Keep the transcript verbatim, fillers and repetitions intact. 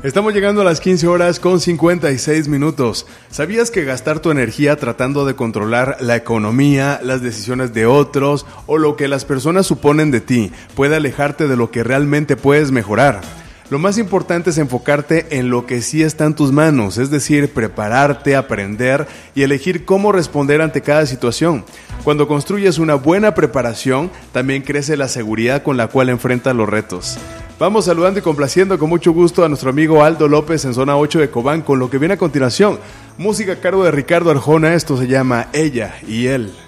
Estamos llegando a las quince horas con cincuenta y seis minutos. ¿Sabías que gastar tu energía tratando de controlar la economía, las decisiones de otros o lo que las personas suponen de ti puede alejarte de lo que realmente puedes mejorar? Lo más importante es enfocarte en lo que sí está en tus manos, es decir, prepararte, aprender y elegir cómo responder ante cada situación. Cuando construyes una buena preparación, también crece la seguridad con la cual enfrentas los retos. Vamos saludando y complaciendo con mucho gusto a nuestro amigo Aldo López en zona ocho de Cobán con lo que viene a continuación. Música a cargo de Ricardo Arjona, esto se llama Ella y Él.